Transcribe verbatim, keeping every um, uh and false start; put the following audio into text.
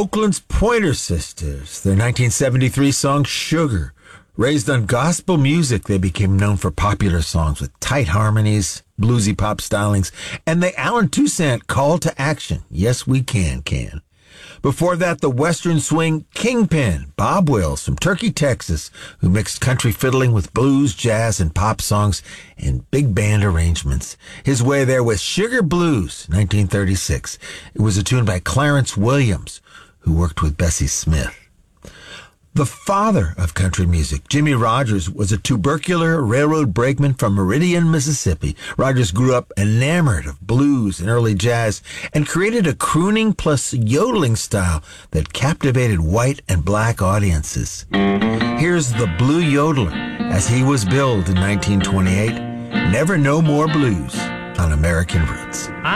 Oakland's Pointer Sisters, their nineteen seventy-three song Sugar. Raised on gospel music, they became known for popular songs with tight harmonies, bluesy pop stylings, and the Alan Toussaint call to action. Yes, we can, can. Before that, the Western swing kingpin, Bob Wills from Turkey, Texas, who mixed country fiddling with blues, jazz, and pop songs in big band arrangements. His way there was Sugar Blues, nineteen thirty-six. It was a tune by Clarence Williams, who worked with Bessie Smith. The father of country music, Jimmie Rodgers, was a tubercular railroad brakeman from Meridian, Mississippi. Rodgers grew up enamored of blues and early jazz and created a crooning plus yodeling style that captivated white and black audiences. Here's the Blue Yodeler as he was billed in nineteen twenty-eight. Never No More Blues on American Roots.